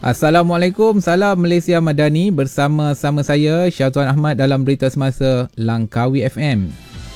Assalamualaikum, salam Malaysia Madani, bersama-sama saya Syazwan Ahmad dalam Berita Semasa Langkawi FM.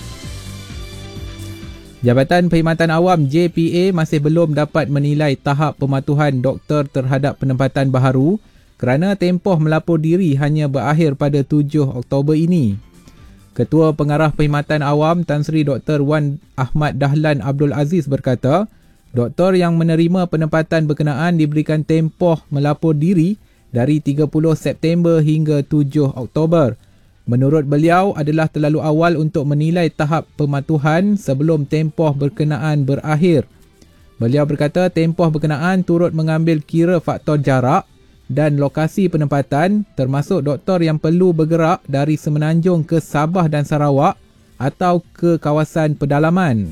Jabatan Perkhidmatan Awam JPA masih belum dapat menilai tahap pematuhan doktor terhadap penempatan baharu kerana tempoh melapor diri hanya berakhir pada 7 Oktober ini. Ketua Pengarah Perkhidmatan Awam Tan Sri Dr. Wan Ahmad Dahlan Abdul Aziz berkata, doktor yang menerima penempatan berkenaan diberikan tempoh melapor diri dari 30 September hingga 7 Oktober. Menurut beliau adalah terlalu awal untuk menilai tahap pematuhan sebelum tempoh berkenaan berakhir. Beliau berkata tempoh berkenaan turut mengambil kira faktor jarak dan lokasi penempatan termasuk doktor yang perlu bergerak dari Semenanjung ke Sabah dan Sarawak atau ke kawasan pedalaman.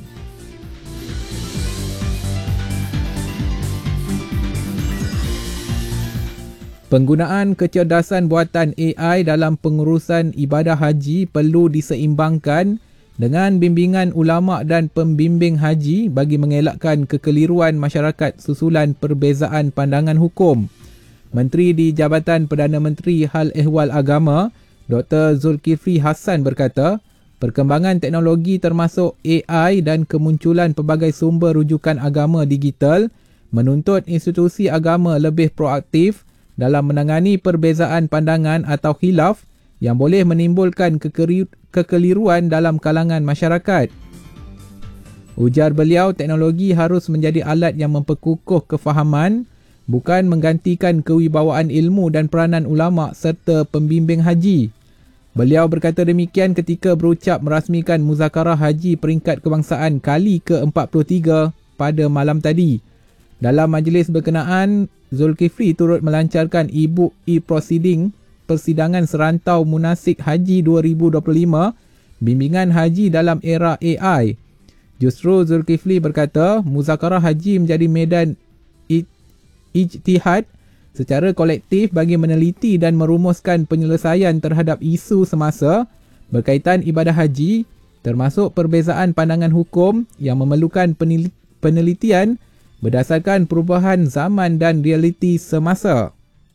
Penggunaan kecerdasan buatan AI dalam pengurusan ibadah haji perlu diseimbangkan dengan bimbingan ulama' dan pembimbing haji bagi mengelakkan kekeliruan masyarakat susulan perbezaan pandangan hukum. Menteri di Jabatan Perdana Menteri Hal Ehwal Agama, Dr. Zulkifli Hassan berkata, perkembangan teknologi termasuk AI dan kemunculan pelbagai sumber rujukan agama digital menuntut institusi agama lebih proaktif dalam menangani perbezaan pandangan atau khilaf yang boleh menimbulkan kekeliruan dalam kalangan masyarakat. Ujar beliau, teknologi harus menjadi alat yang memperkukuh kefahaman, bukan menggantikan kewibawaan ilmu dan peranan ulama' serta pembimbing haji. Beliau berkata demikian ketika berucap merasmikan Muzakarah Haji Peringkat Kebangsaan kali ke-43 pada malam tadi. Dalam majlis berkenaan, Zulkifli turut melancarkan e-book e-proceeding Persidangan Serantau Munasik Haji 2025, Bimbingan Haji dalam Era AI. Justru Zulkifli berkata, Muzakarah Haji menjadi medan ijtihad secara kolektif bagi meneliti dan merumuskan penyelesaian terhadap isu semasa berkaitan ibadah haji, termasuk perbezaan pandangan hukum yang memerlukan penelitian berdasarkan perubahan zaman dan realiti semasa.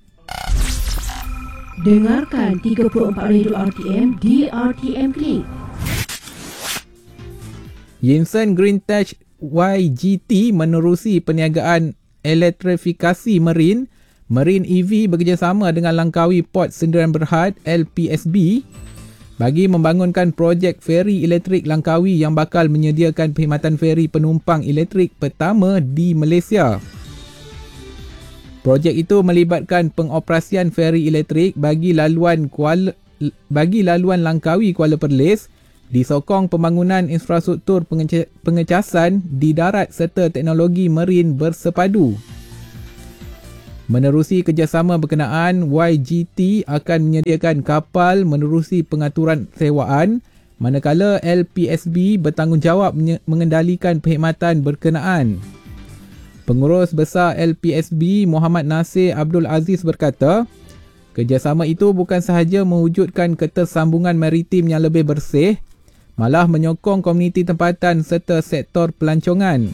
Dengarkan 34 Radio RTM di RTM Klik. Yinson Green Tech YGT menerusi perniagaan elektrifikasi marine EV bekerjasama dengan Langkawi Port Sdn Bhd LPSB bagi membangunkan projek feri elektrik Langkawi yang bakal menyediakan perkhidmatan feri penumpang elektrik pertama di Malaysia. Projek itu melibatkan pengoperasian feri elektrik bagi laluan Langkawi Kuala Perlis, disokong pembangunan infrastruktur pengecasan di darat serta teknologi marin bersepadu. Menerusi kerjasama berkenaan, YGT akan menyediakan kapal menerusi pengaturan sewaan, manakala LPSB bertanggungjawab mengendalikan perkhidmatan berkenaan. Pengurus Besar LPSB Muhammad Nasir Abdul Aziz berkata, kerjasama itu bukan sahaja mewujudkan ketersambungan maritim yang lebih bersih, malah menyokong komuniti tempatan serta sektor pelancongan.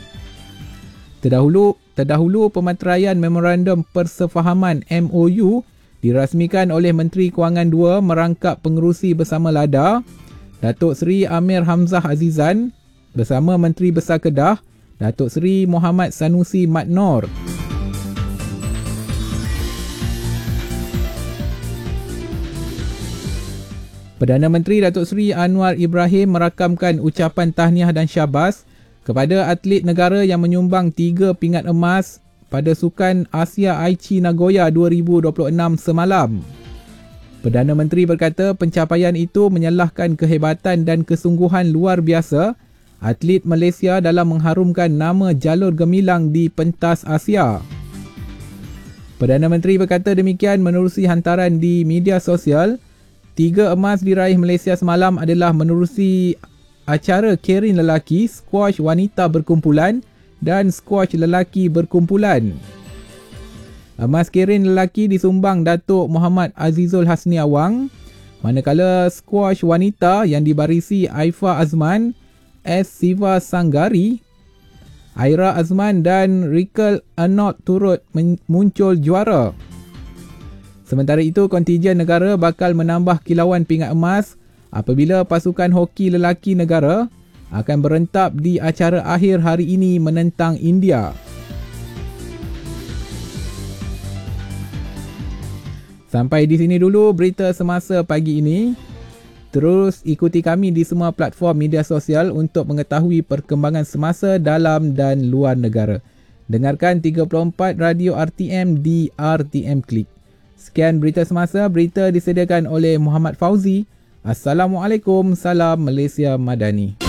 Terdahulu pemateraian Memorandum Persefahaman MOU dirasmikan oleh Menteri Kewangan II merangkap pengerusi bersama LADA, Datuk Seri Amir Hamzah Azizan bersama Menteri Besar Kedah, Datuk Seri Muhammad Sanusi Mat Nor. Perdana Menteri Datuk Seri Anwar Ibrahim merakamkan ucapan tahniah dan syabas kepada atlet negara yang menyumbang 3 pingat emas pada Sukan Asia Aichi Nagoya 2026 semalam. Perdana Menteri berkata pencapaian itu menyalahkan kehebatan dan kesungguhan luar biasa atlet Malaysia dalam mengharumkan nama jalur gemilang di pentas Asia. Perdana Menteri berkata demikian menerusi hantaran di media sosial. 3 emas diraih Malaysia semalam adalah menerusi acara kering lelaki, squash wanita berkumpulan dan squash lelaki berkumpulan. Emas kering lelaki disumbang Datuk Muhammad Azizul Hasni Awang, manakala squash wanita yang dibarisi Aifa Azman, S. Siva Sanggari Aira Azman dan Rikal Arnold turut muncul juara. Sementara itu, kontijen negara bakal menambah kilauan pingat emas apabila pasukan hoki lelaki negara akan berentap di acara akhir hari ini menentang India. Sampai di sini dulu berita semasa pagi ini. Terus ikuti kami di semua platform media sosial untuk mengetahui perkembangan semasa dalam dan luar negara. Dengarkan 34 Radio RTM di RTM Klik. Sekian berita semasa, berita disediakan oleh Muhammad Fauzi. Assalamualaikum, salam Malaysia Madani.